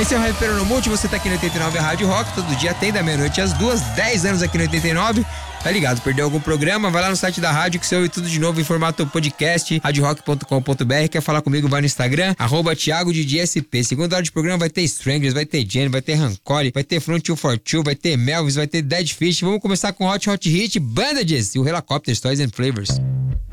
Esse é o Hyper no Multi, você tá aqui no 89 Rádio Rock, todo dia tem da meia-noite às 2, 10 anos aqui no 89. Tá ligado? Perdeu algum programa? Vai lá no site da rádio que você ouve tudo de novo em formato podcast, radiorock.com.br. Quer falar comigo? Vai no Instagram, @ThiagoDJSP. Segunda hora de programa vai ter Stranglers, vai ter Jenny, vai ter Rancore, vai ter Front 242, vai ter Melvis, vai ter Dead Fish. Vamos começar com Hot Hit, Bandages e o Helicopters, Toys and Flavors.